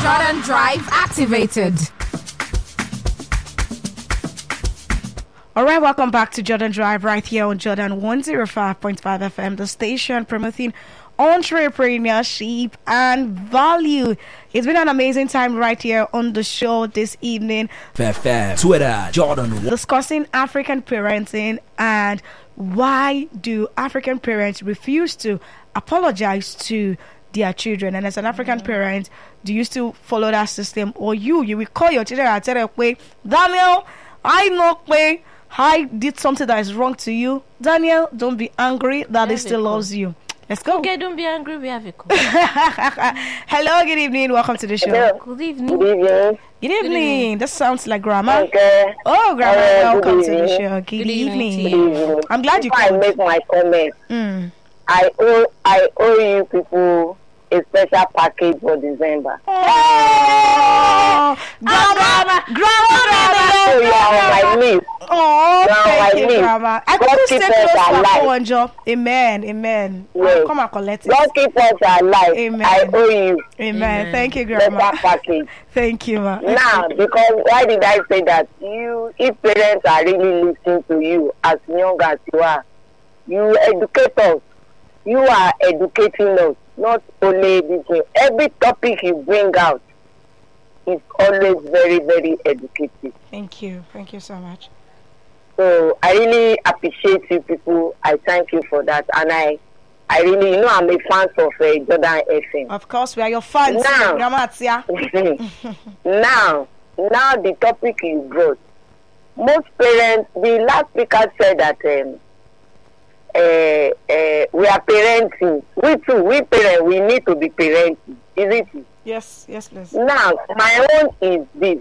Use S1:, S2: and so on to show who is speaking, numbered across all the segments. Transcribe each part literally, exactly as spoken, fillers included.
S1: Jordan Drive activated.
S2: All right, welcome back to Jordan Drive right here on Jordan one oh five point five F M, the station promoting entrepreneurship and value. It's been an amazing time right here on the show this evening.
S3: F M, Twitter, Jordan.
S2: Discussing African parenting and why do African parents refuse to apologize to their children. And as an African mm. parent, do you still follow that system? Or you, you will call your children and tell them, Daniel, I know way. I did something that is wrong to you. Daniel, don't be angry. Daddy still loves you. Let's go.
S4: Okay, don't be angry. We have a call.
S2: Hello, good evening. Welcome to the show.
S5: Hello.
S4: Good evening.
S5: Good evening.
S2: Good evening. That sounds like Grandma.
S5: Okay.
S2: Oh, Grandma,
S5: Uh,
S2: welcome
S5: good
S2: to the
S5: evening.
S2: show. Good,
S4: Good evening
S2: evening.
S4: to
S5: Good evening.
S2: I'm glad you
S5: Before I
S2: called.
S5: make my comment,
S2: Mm.
S5: I owe I owe you people a special package for December.
S2: Oh, Grandma, Grandma,
S5: So you are on my list.
S2: Oh,
S5: Now
S2: thank
S5: I
S2: you,
S5: need.
S2: Grandma. I
S5: God
S2: could
S5: keep
S2: stay
S5: us
S2: close to
S5: alive.
S2: our job. Amen, amen.
S5: Yes.
S2: I'll come and collect it.
S5: God keep us alive.
S2: Amen.
S5: I owe you
S2: Amen.
S4: Amen.
S2: Thank you,
S5: special
S2: Grandma.
S5: package.
S2: Thank you, ma.
S5: Now, because why did I say that? You, if parents are really listening to you as young as you are, you educate us. You are educating us, not only this thing. Every topic you bring out is always very, very educative.
S2: Thank you. Thank you so much.
S5: So I really appreciate you people. I thank you for that. And I, I really, you know, I'm a fan of uh, Jordan F M.
S2: Of course, we are your fans,
S5: Now.
S2: Grandma Tia.
S5: now, now the topic you brought. Most parents, the last speaker said that um, uh, uh, we are parenting. We too, we parents, we need to be parenting. Is it?
S2: Yes, yes, please.
S5: Now, my own is this.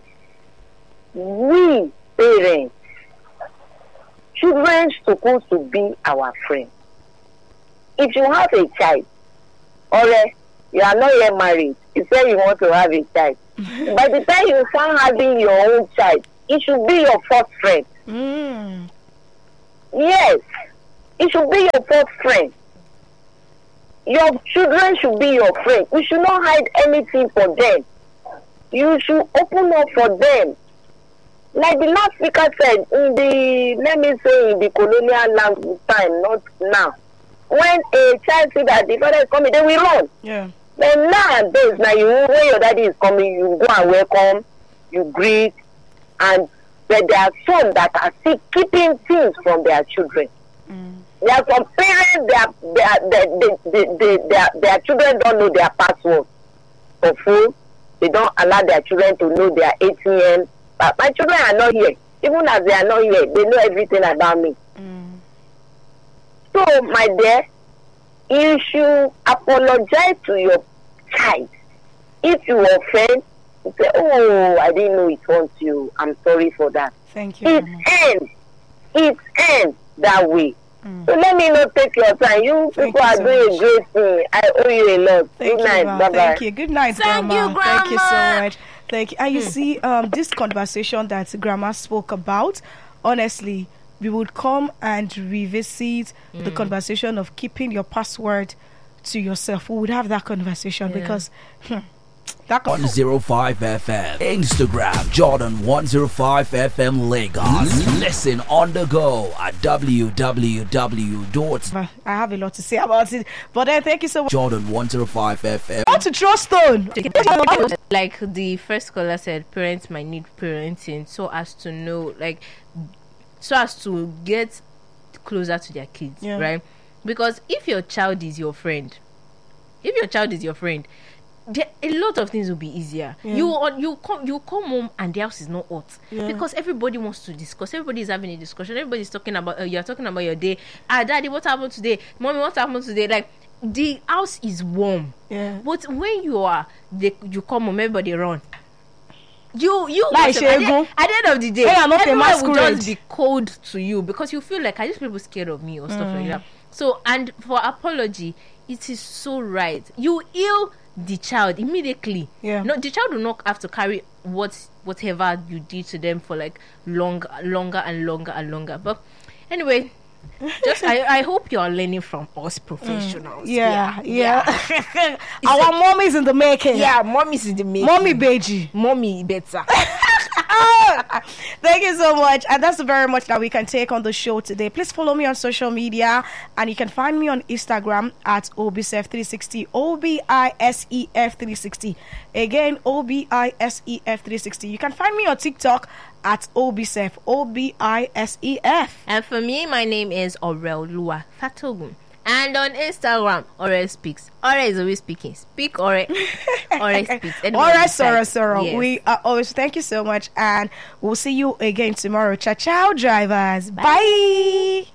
S5: We parents, children supposed to be our friends. If you have a child, or uh, you are not yet married, you say you want to have a child. By the time you start having your own child, it should be your first friend.
S2: Mm.
S5: Yes, it should be your first friend. Your children should be your friend. You should not hide anything for them. You should open up for them. Like the last speaker said, in the, let me say, in the colonial land time, not now. When a child see that the father is coming, they will run.
S2: Yeah.
S5: Then nowadays, now you, when your daddy is coming, you go and welcome, you greet, and but there are some that are still keeping things from their children.
S2: Mm.
S5: There are some parents, their, their, their, their, their, their, their children don't know their password for phone. They don't allow their children to know their A T M. But my children are not here. Even as they are not here, they know everything about me.
S2: Mm.
S5: So, my dear, you should apologize to your child. If you offend, you say, oh, I didn't know it wants you. I'm sorry for that.
S2: Thank you.
S5: It
S2: Grandma.
S5: ends. It ends that way.
S2: Mm.
S5: So let me not take your time. You
S2: Thank
S5: people
S2: you
S5: are
S2: so
S5: doing
S2: much.
S5: a great thing. I owe you a lot.
S2: Thank
S5: Good
S2: you,
S5: night.
S2: ma.
S5: Bye bye.
S2: Thank you. Good night,
S4: Thank
S2: Grandma.
S4: you,
S2: Thank you so
S4: Grandma.
S2: much. Thank you. And you see, um, this conversation that Grandma spoke about, honestly, we would come and revisit the conversation of keeping your password to yourself. We would have that conversation
S4: Yeah.
S2: because hmm, that con-
S3: one oh five F M. Instagram, Jordan one oh five F M Lagos. Listen on the go at w w w dot
S2: I have a lot to say about it. But then, thank you so much.
S3: jordan one oh five F M.
S2: I want to throw stone.
S4: Like the first caller said, parents might need parenting so as to know, like, so as to get closer to their kids,
S2: Yeah.
S4: right? Because if your child is your friend, if your child is your friend, there, a lot of things will be easier.
S2: Yeah.
S4: You on you come you come home and the house is not hot
S2: Yeah.
S4: because everybody wants to discuss. Everybody is having a discussion. Everybody's talking about. Uh, you're talking about your day. Ah, daddy, what happened today? Mommy, what happened today? Like the house is warm.
S2: Yeah.
S4: But when you are, they, you come home, everybody run. You, you,
S2: Like
S4: at, the, at
S2: Shegun.
S4: the end of the day,
S2: Hey, I'm not a
S4: everyone will
S2: masquerade.
S4: just be cold to you because you feel like, are these people scared of me or stuff like that? So, and for apology, it is so right. You heal the child immediately.
S2: Yeah.
S4: No, the child will not have to carry what whatever you did to them for like long, longer and longer and longer. But anyway, Just I, I hope you're learning from us professionals.
S2: Yeah, yeah.
S4: yeah.
S2: Our mommy's in the making.
S4: Yeah, mommy's in the making.
S2: Mommy Beji.
S4: Mommy better.
S2: Thank you so much. And that's very much that we can take on the show today. Please follow me on social media, and you can find me on Instagram at O B S E F three sixty. O B I S E F three sixty. Again, O B I S E F three sixty. You can find me on TikTok at O B S E F. O B I S E F.
S4: And for me, my name is Orel Lua Fatogun. And on Instagram, Ore speaks. Ore is always speaking. Speak Ore. Ore speaks.
S2: All right, Sora, Sora.
S4: Yes.
S2: We are always thank you so much, and we'll see you again tomorrow. Ciao, ciao, drivers. Bye. Bye.